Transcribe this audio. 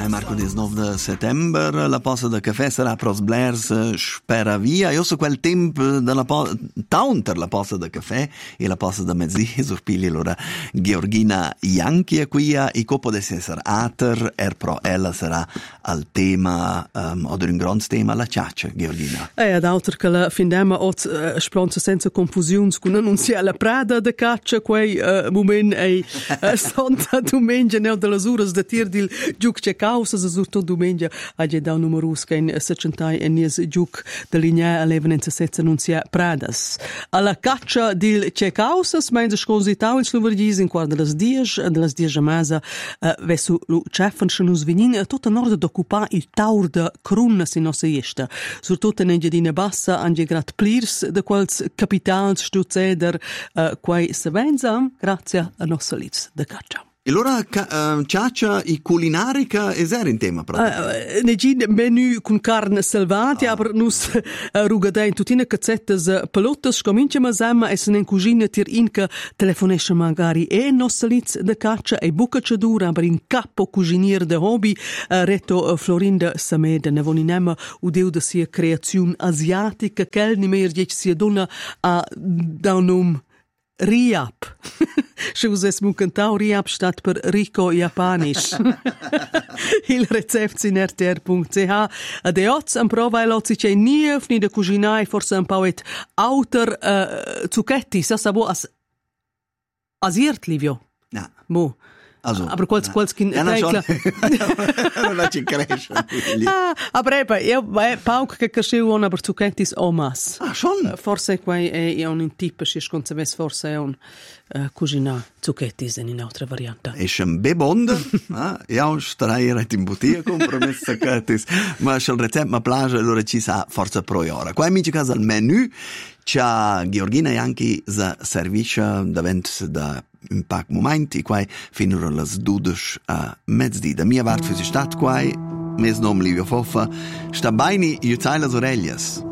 Marco 19 de settembre, la posta de caffè sarà pros blers spera via. Io so quel tempo della taunter la posta de caffè e la posta de mezzì, sorpigli allora Georgina Ianchi qui e copo de essere ater pro ella sarà al tema oder un grand tema la ciaccia, Georgina. Ad alter che la findema ot splonza senza confusions con annunziare la prada de caccia quei moment ei santa domenica nel delle uras de tir dil giuc che causa surtout domenica a je da numerus che in secentai e nies giuc de linea 11 annunzia pradas alla caccia dil che causa meins sconsitau in Slovergis in quadra las dies masa vesu lu chefen schnus vinin tutta nord d'occupar il taur de Crunnas in nossa esta surtout in Engiadina Bassa ange grat plirs de quals capitals stuceder quai se venzam grazie a nossa liz de caccia. E allora ciaccia e culinarica era in tema negin menu con carne selvaggia aber nus rugadein tutina cazzettas pelotas comincia ma samma essen in cucina tir inca telefonesce magari e nossalitz de caccia e bucacciadura aber in capo cucinier de hobby retto Florinda Sameda ne voninema udeu de sia creaziun asiatica quel ni mehr dic sia donna a daunum Riap. Se uses mu cantau Riap stat per Rico Japanisch. Il recept in rtr.ch. De oz am prova l'ozzi c'è nief ni de cucinai forse un pauet auter zucchetti sa sabo as iert Livio. Ja. Mo. Also, aber quals kin non ci cresce. Aber io pauk che casceu on aber zucchettis omas. Ah, schon. Forse quai è un tipo si sconceves forse è un cucina zucchettis in un'altra variante. E un bebonda, io starei in bottiglia compromesso zucchettis, ma il recept ma piace allora ci sa forse pro ora. Qua amici casa il menu c'ha Georgina Ianchi za servisce davent da un pac momenti quai finora las dudes a mezzdi. Da mia vart für die Stadt quai, mes nom Livio Foffa, sta baini io zai las orellas.